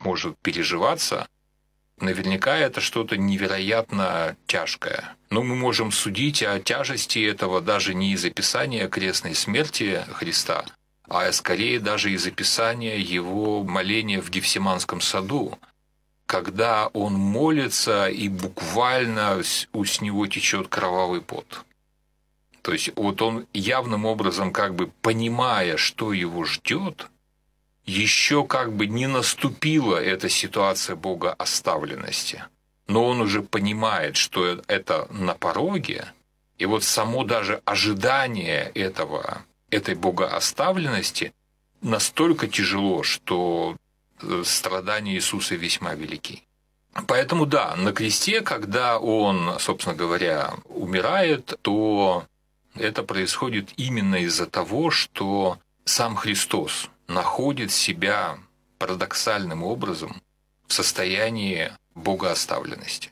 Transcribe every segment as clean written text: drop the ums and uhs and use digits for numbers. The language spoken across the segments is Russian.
может переживаться, наверняка это что-то невероятно тяжкое. Но мы можем судить о тяжести этого даже не из описания крестной смерти Христа, а скорее даже из описания его моления в Гефсиманском саду, когда он молится, и буквально с него течет кровавый пот. То есть вот он явным образом, как бы понимая, что его ждет, еще как бы не наступила эта ситуация богооставленности, но он уже понимает, что это на пороге, и вот само даже ожидание этой богооставленности настолько тяжело, что страдания Иисуса весьма велики. Поэтому да, на кресте, когда он, собственно говоря, умирает, то это происходит именно из-за того, что сам Христос находит себя парадоксальным образом в состоянии богооставленности.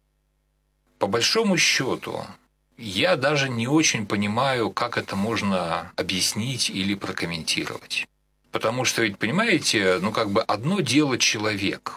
По большому счету, я даже не очень понимаю, как это можно объяснить или прокомментировать. Потому что ведь, понимаете, одно дело человек.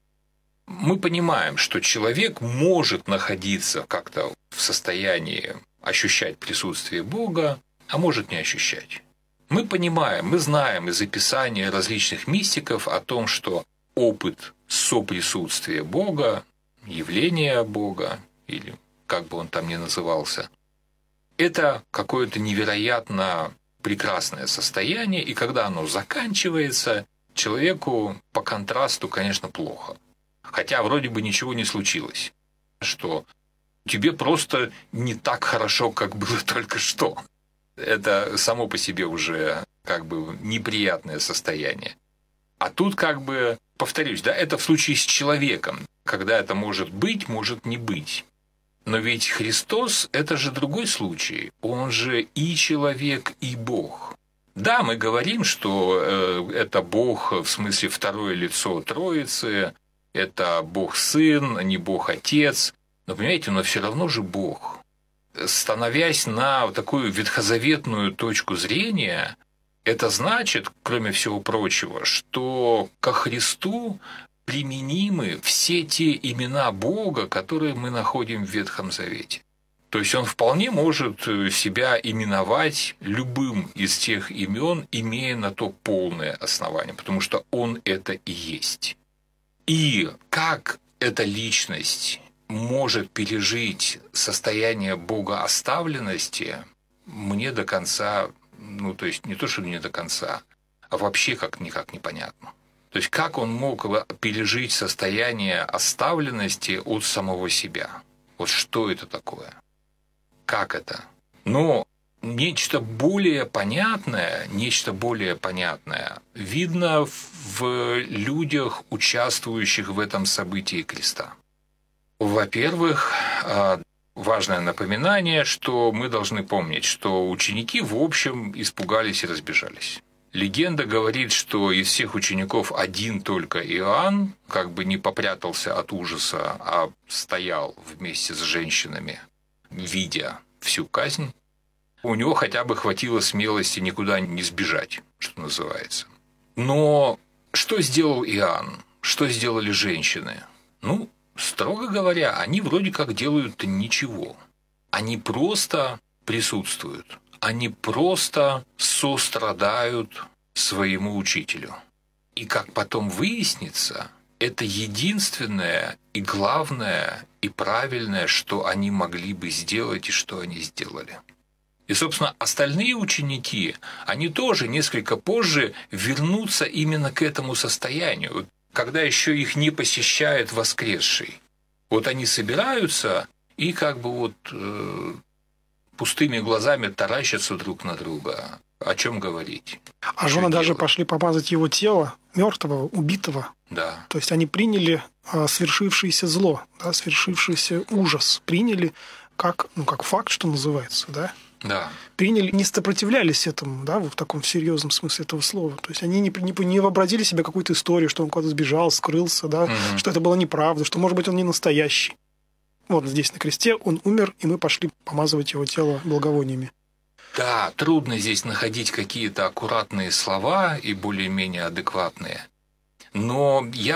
Мы понимаем, что человек может находиться как-то в состоянии ощущать присутствие Бога, а может не ощущать. Мы понимаем, мы знаем из описания различных мистиков о том, что опыт соприсутствия Бога, явления Бога, или как бы он там ни назывался, это какое-то невероятно прекрасное состояние, и когда оно заканчивается, человеку по контрасту, конечно, плохо. Хотя вроде бы ничего не случилось, что тебе просто не так хорошо, как было только что. Это само по себе уже как бы неприятное состояние. А тут повторюсь, да, это в случае с человеком, когда это может быть, может не быть. Но ведь Христос – это же другой случай. Он же и человек, и Бог. Да, мы говорим, что это Бог в смысле второе лицо Троицы, это Бог-Сын, не Бог-Отец. Но, понимаете, но все равно же Бог. Становясь на такую ветхозаветную точку зрения, это значит, кроме всего прочего, что ко Христу применимы все те имена Бога, которые мы находим в Ветхом Завете. То есть он вполне может себя именовать любым из тех имен, имея на то полное основание, потому что он это и есть. И как эта личность может пережить состояние богооставленности, мне до конца, то есть не то, что не до конца, а вообще никак непонятно. То есть как он мог пережить состояние оставленности от самого себя? Вот что это такое? Как это? Но нечто более понятное видно в людях, участвующих в этом событии креста. Во-первых, важное напоминание, что мы должны помнить, что ученики в общем испугались и разбежались. Легенда говорит, что из всех учеников один только Иоанн не попрятался от ужаса, а стоял вместе с женщинами, видя всю казнь. У него хотя бы хватило смелости никуда не сбежать, что называется. Но что сделал Иоанн? Что сделали женщины? Строго говоря, они вроде как делают ничего. Они просто присутствуют. Они просто сострадают своему учителю. И как потом выяснится, это единственное и главное и правильное, что они могли бы сделать и что они сделали. И, собственно, остальные ученики, они тоже несколько позже вернутся именно к этому состоянию, когда еще их не посещает воскресший. Вот они собираются и пустыми глазами таращатся друг на друга. О чем говорить? А жены даже пошли помазать его тело, мертвого, убитого. Да. То есть они приняли свершившееся зло, да, свершившийся ужас. Приняли как факт, что называется, да? Да. Приняли, не сопротивлялись этому, да, в таком серьезном смысле этого слова. То есть они не вообразили себе какую-то историю, что он куда-то сбежал, скрылся, да, что это была неправда, что, может быть, он не настоящий. Вот здесь на кресте он умер, и мы пошли помазывать его тело благовониями. Да, трудно здесь находить какие-то аккуратные слова и более-менее адекватные. Но я